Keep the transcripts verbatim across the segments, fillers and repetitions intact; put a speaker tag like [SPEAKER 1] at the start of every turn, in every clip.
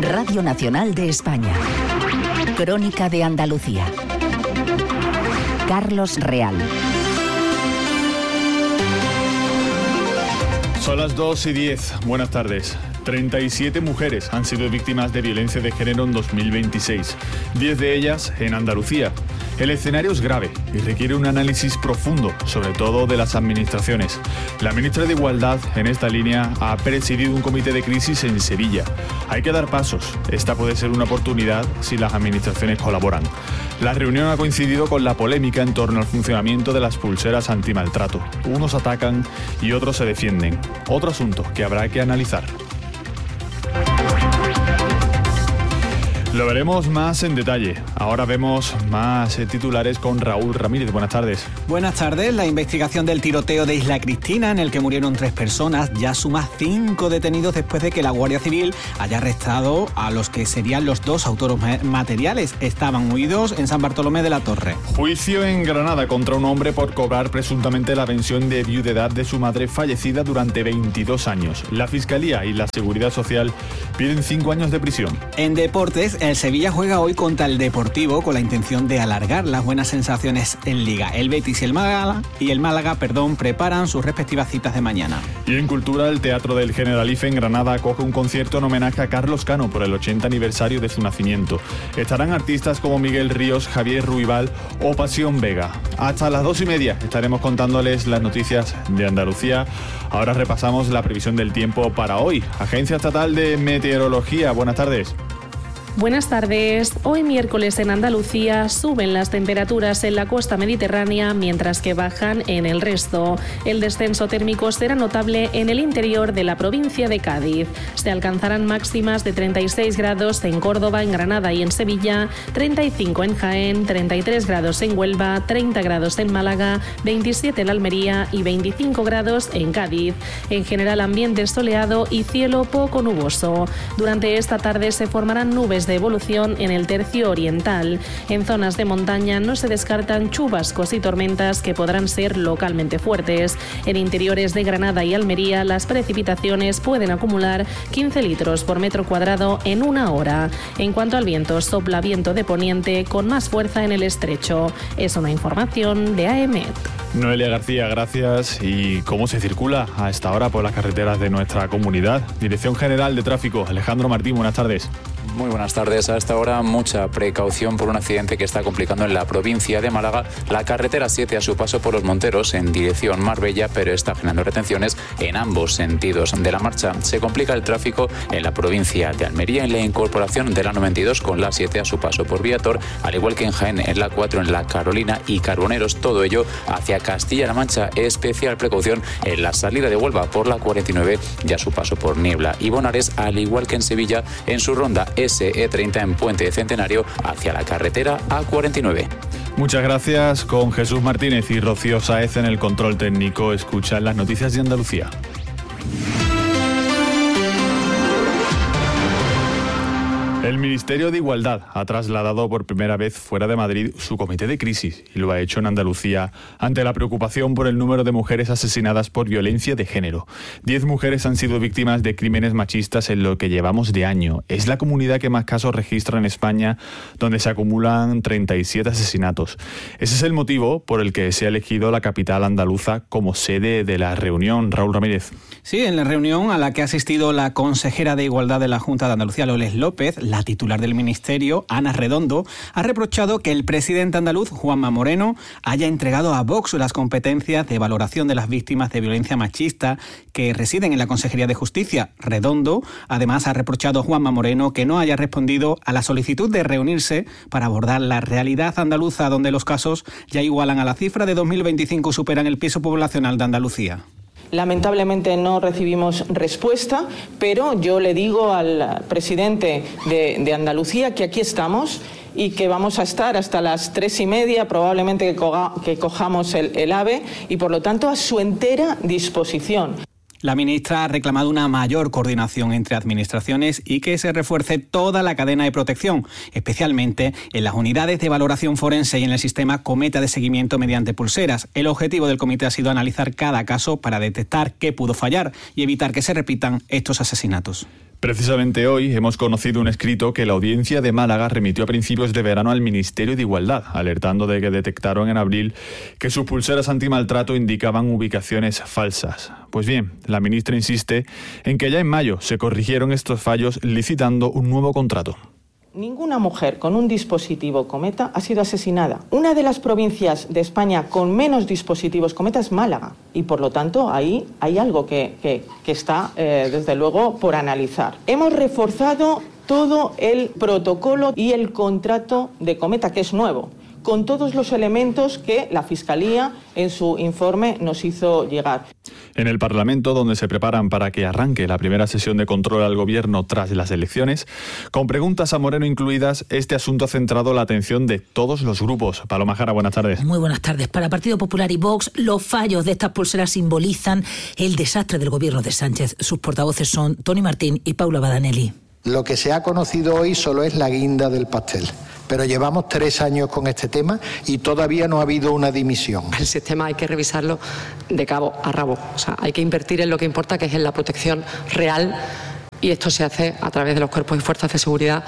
[SPEAKER 1] Radio Nacional de España. Crónica de Andalucía. Carlos Real.
[SPEAKER 2] Son las dos y diez. Buenas tardes. treinta y siete mujeres han sido víctimas de violencia de género en dos mil veintiséis, diez de ellas en Andalucía. El escenario es grave y requiere un análisis profundo, sobre todo de las administraciones. La ministra de Igualdad, en esta línea, ha presidido un comité de crisis en Sevilla. Hay que dar pasos. Esta puede ser una oportunidad si las administraciones colaboran. La reunión ha coincidido con la polémica en torno al funcionamiento de las pulseras antimaltrato. Unos atacan y otros se defienden. Otro asunto que habrá que analizar. Lo veremos más en detalle. Ahora vemos más eh, titulares con Raúl Ramírez. Buenas tardes.
[SPEAKER 3] Buenas tardes. La investigación del tiroteo de Isla Cristina, en el que murieron tres personas, ya suma cinco detenidos después de que la Guardia Civil haya arrestado a los que serían los dos autores materiales. Estaban huidos en San Bartolomé de la Torre.
[SPEAKER 2] Juicio en Granada contra un hombre por cobrar presuntamente la pensión de viudedad de su madre fallecida durante veintidós años. La Fiscalía y la Seguridad Social piden cinco años de prisión.
[SPEAKER 3] En deportes, el Sevilla juega hoy contra el Deportivo con la intención de alargar las buenas sensaciones en Liga. El Betis y el Málaga, y el Málaga perdón, preparan sus respectivas citas de mañana.
[SPEAKER 2] Y en cultura, el Teatro del Generalife en Granada acoge un concierto en homenaje a Carlos Cano por el ochenta aniversario de su nacimiento. Estarán artistas como Miguel Ríos, Javier Ruibal o Pasión Vega. Hasta las dos y media estaremos contándoles las noticias de Andalucía. Ahora repasamos la previsión del tiempo para hoy. Agencia Estatal de Meteorología, buenas tardes.
[SPEAKER 4] Buenas tardes. Hoy miércoles en Andalucía suben las temperaturas en la costa mediterránea, mientras que bajan en el resto. El descenso térmico será notable en el interior de la provincia de Cádiz. Se alcanzarán máximas de treinta y seis grados en Córdoba, en Granada y en Sevilla, treinta y cinco en Jaén, treinta y tres grados en Huelva, treinta grados en Málaga, veintisiete en Almería y veinticinco grados en Cádiz. En general, ambiente soleado y cielo poco nuboso. Durante esta tarde se formarán nubes de evolución en el tercio oriental. En zonas de montaña no se descartan chubascos y tormentas que podrán ser localmente fuertes. En interiores de Granada y Almería, las precipitaciones pueden acumular quince litros por metro cuadrado en una hora. En cuanto al viento, sopla viento de poniente con más fuerza en el estrecho. Es una información de A E M E T.
[SPEAKER 2] Noelia García, gracias. ¿Y cómo se circula a esta hora por las carreteras de nuestra comunidad? Dirección General de Tráfico, Alejandro Martín, buenas tardes.
[SPEAKER 5] Muy buenas tardes. A esta hora mucha precaución por un accidente que está complicando en la provincia de Málaga la carretera siete a su paso por Los Monteros en dirección Marbella, pero está generando retenciones en ambos sentidos de la marcha. Se complica el tráfico en la provincia de Almería en la incorporación de la noventa y dos con la siete a su paso por Viator, al igual que en Jaén en la cuatro en la Carolina y Carboneros, todo ello hacia Castilla-La Mancha. Especial precaución en la salida de Huelva por la cuarenta y nueve y a su paso por Niebla y Bonares, al igual que en Sevilla en su ronda S E treinta en Puente de Centenario hacia la carretera A cuarenta y nueve.
[SPEAKER 2] Muchas gracias. Con Jesús Martínez y Rocío Sáez en el control técnico, escuchan las noticias de Andalucía. El Ministerio de Igualdad ha trasladado por primera vez fuera de Madrid su comité de crisis y lo ha hecho en Andalucía ante la preocupación por el número de mujeres asesinadas por violencia de género. Diez mujeres han sido víctimas de crímenes machistas en lo que llevamos de año. Es la comunidad que más casos registra en España, donde se acumulan treinta y siete asesinatos. Ese es el motivo por el que se ha elegido la capital andaluza como sede de la reunión. Raúl Ramírez.
[SPEAKER 3] Sí, en la reunión a la que ha asistido la consejera de Igualdad de la Junta de Andalucía, Loles López, la titular del Ministerio, Ana Redondo, ha reprochado que el presidente andaluz, Juanma Moreno, haya entregado a Vox las competencias de valoración de las víctimas de violencia machista que residen en la Consejería de Justicia. Redondo, además, ha reprochado a Juanma Moreno que no haya respondido a la solicitud de reunirse para abordar la realidad andaluza, donde los casos ya igualan a la cifra de dos mil veinticinco y superan el piso poblacional de Andalucía.
[SPEAKER 6] Lamentablemente no recibimos respuesta, pero yo le digo al presidente de, de Andalucía que aquí estamos y que vamos a estar hasta las tres y media, probablemente que, coja, que cojamos el, el AVE, y por lo tanto a su entera disposición.
[SPEAKER 3] La ministra ha reclamado una mayor coordinación entre administraciones y que se refuerce toda la cadena de protección, especialmente en las unidades de valoración forense y en el sistema Cometa de seguimiento mediante pulseras. El objetivo del comité ha sido analizar cada caso para detectar qué pudo fallar y evitar que se repitan estos asesinatos.
[SPEAKER 2] Precisamente hoy hemos conocido un escrito que la Audiencia de Málaga remitió a principios de verano al Ministerio de Igualdad, alertando de que detectaron en abril que sus pulseras antimaltrato indicaban ubicaciones falsas. Pues bien, la ministra insiste en que ya en mayo se corrigieron estos fallos licitando un nuevo contrato.
[SPEAKER 6] Ninguna mujer con un dispositivo Cometa ha sido asesinada. Una de las provincias de España con menos dispositivos Cometa es Málaga y por lo tanto ahí hay algo que, que, que está eh, desde luego por analizar. Hemos reforzado todo el protocolo y el contrato de Cometa, que es nuevo, con todos los elementos que la Fiscalía en su informe nos hizo llegar.
[SPEAKER 2] En el Parlamento, donde se preparan para que arranque la primera sesión de control al Gobierno tras las elecciones, con preguntas a Moreno incluidas, este asunto ha centrado la atención de todos los grupos. Paloma Jara, buenas tardes.
[SPEAKER 7] Muy buenas tardes. Para Partido Popular y Vox, los fallos de estas pulseras simbolizan el desastre del Gobierno de Sánchez. Sus portavoces son Toni Martín y Paula Badanelli.
[SPEAKER 8] Lo que se ha conocido hoy solo es la guinda del pastel. Pero llevamos tres años con este tema y todavía no ha habido una dimisión.
[SPEAKER 9] El sistema hay que revisarlo de cabo a rabo. O sea, hay que invertir en lo que importa, que es en la protección real, y esto se hace a través de los cuerpos y fuerzas de seguridad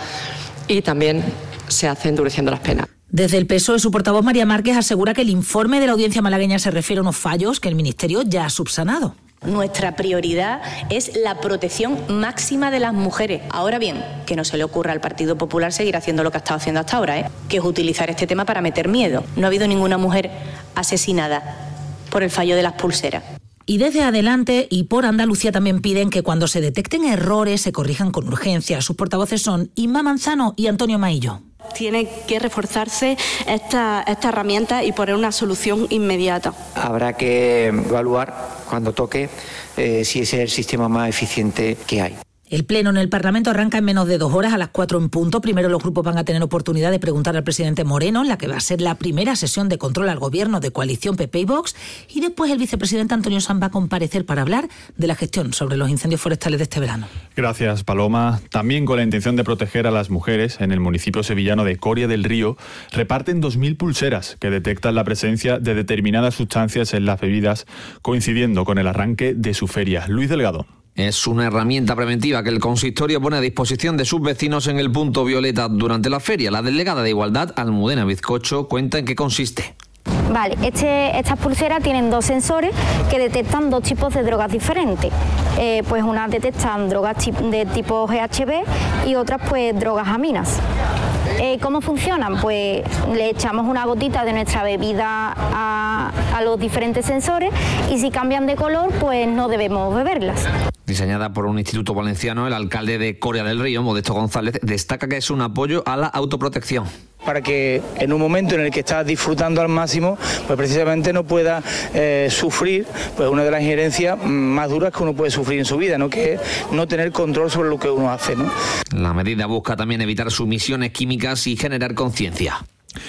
[SPEAKER 9] y también se hace endureciendo las penas.
[SPEAKER 7] Desde el P S O E, su portavoz María Márquez asegura que el informe de la Audiencia malagueña se refiere a unos fallos que el Ministerio ya ha subsanado.
[SPEAKER 10] Nuestra prioridad es la protección máxima de las mujeres. Ahora bien, que no se le ocurra al Partido Popular seguir haciendo lo que ha estado haciendo hasta ahora, ¿eh? que es utilizar este tema para meter miedo. No ha habido ninguna mujer asesinada por el fallo de las pulseras.
[SPEAKER 7] Y desde Adelante y por Andalucía también piden que cuando se detecten errores se corrijan con urgencia. Sus portavoces son Inma Manzano y Antonio Maillo.
[SPEAKER 11] Tiene que reforzarse esta, esta herramienta y poner una solución inmediata.
[SPEAKER 12] Habrá que evaluar cuando toque eh, si ese es el sistema más eficiente que hay.
[SPEAKER 7] El pleno en el Parlamento arranca en menos de dos horas, a las cuatro en punto. Primero los grupos van a tener oportunidad de preguntar al presidente Moreno, en la que va a ser la primera sesión de control al gobierno de coalición P P y Vox. Y después el vicepresidente Antonio Sanz va a comparecer para hablar de la gestión sobre los incendios forestales de este verano.
[SPEAKER 2] Gracias, Paloma. También con la intención de proteger a las mujeres, en el municipio sevillano de Coria del Río reparten dos mil pulseras que detectan la presencia de determinadas sustancias en las bebidas, coincidiendo con el arranque de su feria. Luis Delgado.
[SPEAKER 13] Es una herramienta preventiva que el consistorio pone a disposición de sus vecinos en el punto violeta durante la feria. La delegada de Igualdad, Almudena Bizcocho, cuenta en qué consiste.
[SPEAKER 14] Vale, este, estas pulseras tienen dos sensores que detectan dos tipos de drogas diferentes. Eh, pues unas detectan drogas de tipo G H B y otras pues drogas aminas. Eh, ¿Cómo funcionan? Pues le echamos una gotita de nuestra bebida a, a los diferentes sensores y si cambian de color pues no debemos beberlas.
[SPEAKER 13] Diseñada por un instituto valenciano, el alcalde de Coria del Río, Modesto González, destaca que es un apoyo a la autoprotección.
[SPEAKER 15] Para que en un momento en el que estás disfrutando al máximo, pues precisamente no pueda eh, sufrir pues una de las injerencias más duras que uno puede sufrir en su vida, ¿no? Que es no tener control sobre lo que uno hace, ¿no?
[SPEAKER 13] La medida busca también evitar sumisiones químicas y generar conciencia.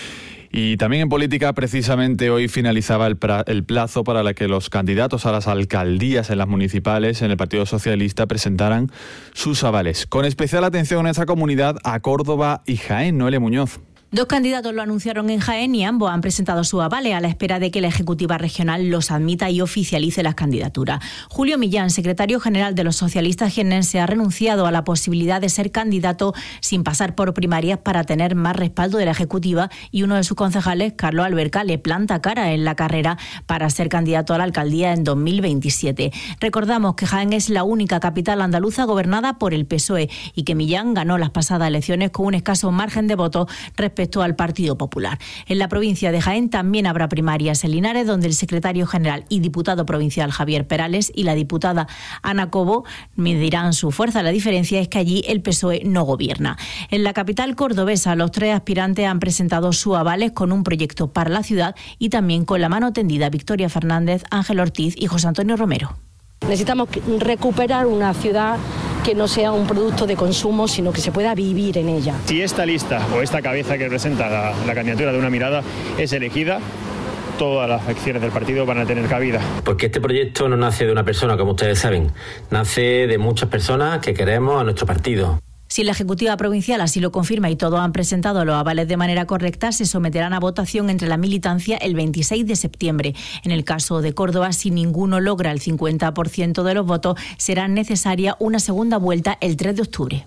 [SPEAKER 2] Y también en política, precisamente hoy finalizaba el, pra- el plazo para la que los candidatos a las alcaldías en las municipales en el Partido Socialista presentaran sus avales. Con especial atención en esa comunidad a Córdoba y Jaén. Noelia Muñoz.
[SPEAKER 16] Dos candidatos lo anunciaron en Jaén y ambos han presentado su avale a la espera de que la Ejecutiva Regional los admita y oficialice las candidaturas. Julio Millán, secretario general de los socialistas jiennenses, ha renunciado a la posibilidad de ser candidato sin pasar por primarias para tener más respaldo de la Ejecutiva, y uno de sus concejales, Carlos Alberca, le planta cara en la carrera para ser candidato a la alcaldía en dos mil veintisiete. Recordamos que Jaén es la única capital andaluza gobernada por el P S O E y que Millán ganó las pasadas elecciones con un escaso margen de votos respecto respecto al Partido Popular. En la provincia de Jaén también habrá primarias en Linares, donde el secretario general y diputado provincial Javier Perales y la diputada Ana Cobo medirán su fuerza. La diferencia es que allí el P S O E no gobierna. En la capital cordobesa, los tres aspirantes han presentado sus avales con un proyecto para la ciudad y también con la mano tendida Victoria Fernández, Ángel Ortiz y José Antonio Romero.
[SPEAKER 17] Necesitamos recuperar una ciudad que no sea un producto de consumo, sino que se pueda vivir en ella.
[SPEAKER 18] Si esta lista o esta cabeza que presenta la, la candidatura de Una Mirada es elegida, todas las acciones del partido van a tener cabida.
[SPEAKER 19] Porque este proyecto no nace de una persona, como ustedes saben, nace de muchas personas que queremos a nuestro partido.
[SPEAKER 16] Si la Ejecutiva Provincial así lo confirma y todos han presentado los avales de manera correcta, se someterán a votación entre la militancia el veintiséis de septiembre. En el caso de Córdoba, si ninguno logra el cincuenta por ciento de los votos, será necesaria una segunda vuelta el tres de octubre.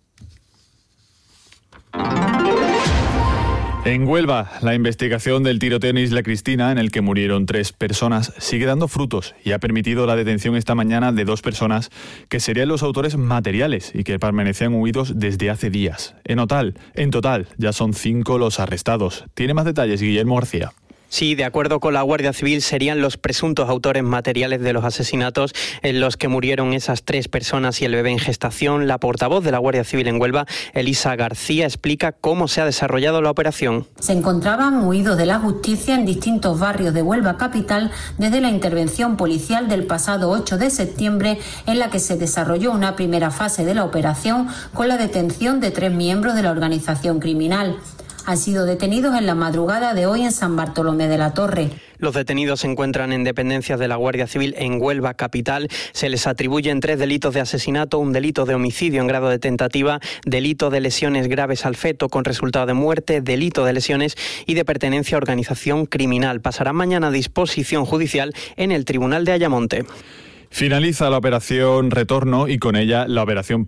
[SPEAKER 2] En Huelva, la investigación del tiroteo en Isla Cristina, en el que murieron tres personas, sigue dando frutos y ha permitido la detención esta mañana de dos personas que serían los autores materiales y que permanecían huidos desde hace días. En total, en total, ya son cinco los arrestados. Tiene más detalles Guillermo García.
[SPEAKER 19] Sí, de acuerdo con la Guardia Civil, serían los presuntos autores materiales de los asesinatos en los que murieron esas tres personas y el bebé en gestación. La portavoz de la Guardia Civil en Huelva, Elisa García, explica cómo se ha desarrollado la operación.
[SPEAKER 20] Se encontraban huidos de la justicia en distintos barrios de Huelva capital desde la intervención policial del pasado ocho de septiembre, en la que se desarrolló una primera fase de la operación con la detención de tres miembros de la organización criminal. Han sido detenidos en la madrugada de hoy en San Bartolomé de la Torre.
[SPEAKER 19] Los detenidos se encuentran en dependencias de la Guardia Civil en Huelva capital. Se les atribuyen tres delitos de asesinato, un delito de homicidio en grado de tentativa, delito de lesiones graves al feto con resultado de muerte, delito de lesiones y de pertenencia a organización criminal. Pasarán mañana a disposición judicial en el Tribunal de Ayamonte.
[SPEAKER 2] Finaliza la operación Retorno y con ella la operación